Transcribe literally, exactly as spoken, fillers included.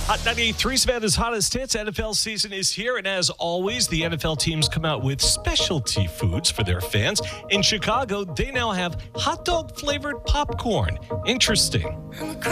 Hot ninety-eight point three Savannah's hottest hits. N F L season is here, and as always, the N F L teams come out with specialty foods for their fans. In Chicago, they now have hot dog flavored popcorn. Interesting.